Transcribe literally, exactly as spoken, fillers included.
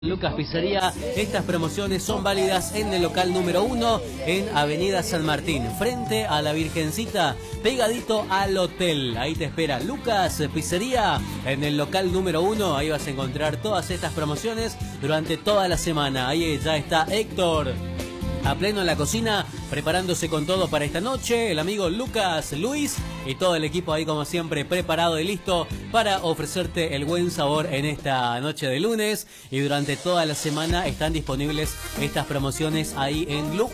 Lucas Pizzería. Estas promociones son válidas en el local número uno en Avenida San Martín, frente a la Virgencita, pegadito al hotel. Ahí te espera Lucas Pizzería en el local número uno. Ahí vas a encontrar todas estas promociones durante toda la semana. Ahí ya está Héctor a pleno en la cocina, preparándose con todo para esta noche. El amigo Lucas, Luis y todo el equipo ahí como siempre preparado y listo para ofrecerte el buen sabor en esta noche de lunes. Y durante toda la semana están disponibles estas promociones ahí en Lucas.